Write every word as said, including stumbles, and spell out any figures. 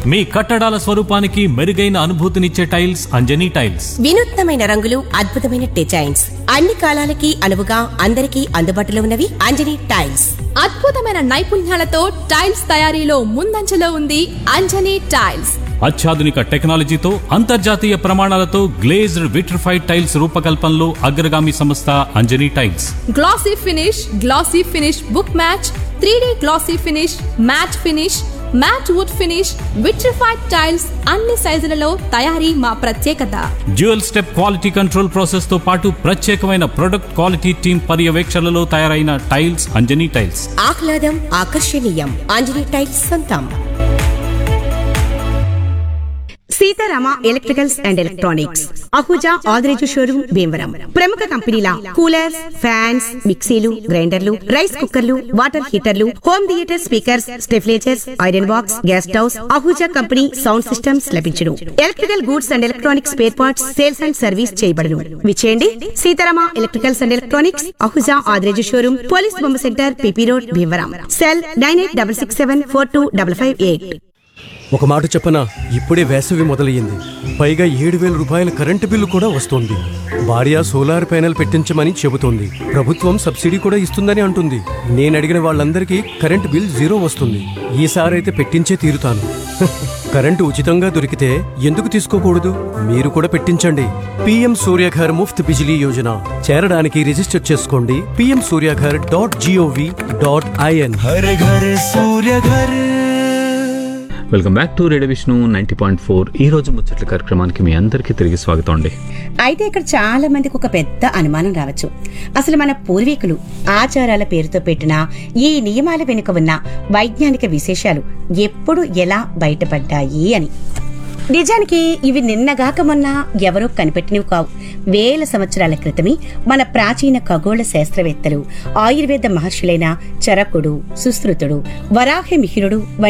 మీ కట్టడాల స్వరూపానికి మెరుగైన అనుభూతినిచ్చే టైల్స్ అంజనీ టైల్స్. వినూత్నమైన రంగులు, అద్భుతమైన డిజైన్స్, అన్ని కాలాలకి అనువుగా అందరికీ అందుబాటులో ఉన్నవి అంజనీ టైల్స్. అద్భుతమైన నైపుణ్యాలతో టైల్స్ తయారీలో ముందంజలో ఉంది అంజనీ టైల్స్. అత్యాధునిక టెక్నాలజీతో అంతర్జాతీయ ప్రమాణాలతో గ్లేజ్డ్ విట్రిఫైడ్ టైల్స్ రూపకల్పనలో అగ్రగామి సంస్థ Anjani tiles. Glossy finish, glossy finish book match, three D glossy finish, mat finish, mat would finish, vitrified tiles అన్ని సైజులలో తయారీ మా ప్రత్యేకత. Dual step quality control process తో పాటు ప్రత్యేకమైన ప్రొడక్ట్ క్వాలిటీ టీమ్ పర్యవేక్షణలో తయారైన టైల్స్ అంజనీ టైల్స్. ఆహ్లాదం, ఆకర్షణీయం, అంజనీ టైల్స్ సొంతం. Sitarama electricals and electronics, Ahuja Adireju showroom, Bhimavaram. ప్రముఖ కంపెనీల కూలర్స్, ఫ్యాన్స్, మిక్సీలు, గ్రైండర్లు, రైస్ కుక్కర్లు, water హీటర్లు, home theatre speakers, స్టెఫ్లేజర్స్, iron box, gas stoves, Ahuja company sound systems లభించును. Electrical goods and electronics spare parts sales and service చేయబడును. విచేయండి Sitarama electricals and electronics, Ahuja Adireju showroom, police బొమ్మ centre, PP road, Bhimavaram. Cell nine eight double six seven four two double five eight. ఒక మాట చెప్పనా, ఇప్పుడే వేసవి మొదలయ్యింది. పైగా ఏడు వేల రూపాయల కరెంటు బిల్లు కూడా వస్తోంది. భార్య సోలార్ ప్యానెల్ పెట్టించమని చెబుతోంది. ప్రభుత్వం సబ్సిడీ కూడా ఇస్తుందని అంటుంది. నేను అడిగిన వాళ్ళందరికీ కరెంటు బిల్ జీరో వస్తుంది. ఈసారైతే పెట్టించే తీరుతాను. కరెంటు ఉచితంగా దొరికితే ఎందుకు తీసుకోకూడదు? మీరు కూడా పెట్టించండి. పిఎం సూర్యఘర్ ముఫ్త్ బిజిలీ యోజన చేరడానికి రిజిస్టర్ చేసుకోండి. PM Surya Ghar dot GOV dot IN. Har Ghar Surya Ghar. Welcome back to radio Vishnu ninety point four. ఈ రోజు ముచ్చట్ల కార్యక్రమానికి మీ అందరికీ తిరిగి స్వాగతం అండి. అయితే ఇక్కడ చాలా మందికి ఒక పెద్ద అనుమానం రావచ్చు. అసలు మన పూర్వీకులు ఆచారాల పేరుతో పెట్టిన ఈ నియమాల వెనుక ఉన్న వైజ్ఞానిక విశేషాలు ఎప్పుడు ఎలా బయటపడ్డాయి అని. నిజానికి ఇవి నిన్నగాక మొన్న ఎవరో కనిపెట్టినవి కావు. వేల సంవత్సరాల క్రితమే మన ప్రాచీన ఖగోళ శాస్త్రవేత్తలు, ఆయుర్వేద మహర్షులైన చరకుడు, సుశ్రుతుడు, వరాహమిహిరుడు